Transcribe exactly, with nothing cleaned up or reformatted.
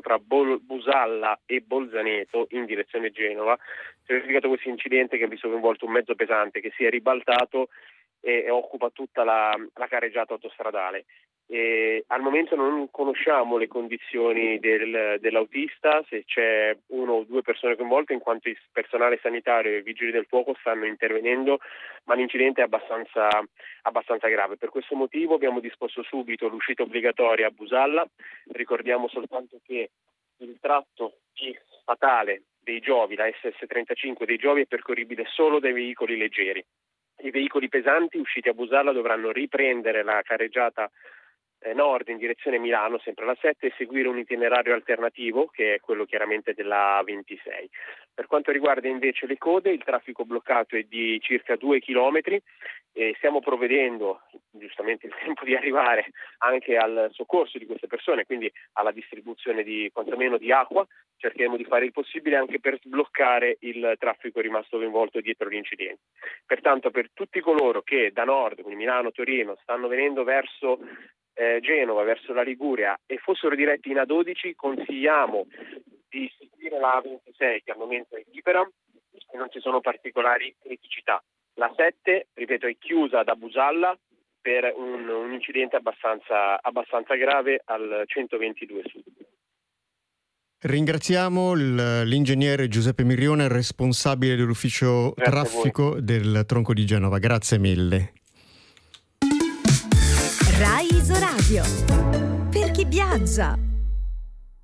tra Bol- Busalla e Bolzaneto in direzione Genova. Si è verificato questo incidente che ha visto coinvolto un mezzo pesante che si è ribaltato e, e occupa tutta la, la carreggiata autostradale. E al momento non conosciamo le condizioni del, dell'autista, se c'è uno o due persone coinvolte, in quanto il personale sanitario e i vigili del fuoco stanno intervenendo, ma l'incidente è abbastanza, abbastanza grave. Per questo motivo abbiamo disposto subito l'uscita obbligatoria a Busalla. Ricordiamo soltanto che il tratto statale dei Giovi, la S S trentacinque dei Giovi, è percorribile solo dai veicoli leggeri. I veicoli pesanti usciti a Busalla dovranno riprendere la carreggiata nord in direzione Milano, sempre la sette, e seguire un itinerario alternativo che è quello chiaramente della ventisei. Per quanto riguarda invece le code, il traffico bloccato è di circa due chilometri e stiamo provvedendo, giustamente il tempo di arrivare, anche al soccorso di queste persone, quindi alla distribuzione di quantomeno di acqua. Cercheremo di fare il possibile anche per sbloccare il traffico rimasto coinvolto dietro l'incidente. Pertanto, per tutti coloro che da nord, quindi Milano, Torino, stanno venendo verso eh, Genova, verso la Liguria e fossero diretti in A dodici, consigliamo di seguire la A ventisei, che al momento è libera e non ci sono particolari criticità. La sette, ripeto, è chiusa da Busalla per un, un incidente abbastanza, abbastanza grave al centoventidue Sud. Ringraziamo il, l'ingegnere Giuseppe Mirione, responsabile dell'ufficio Grazie traffico del Tronco di Genova. Grazie mille. Rai Isoradio. Per chi viaggia.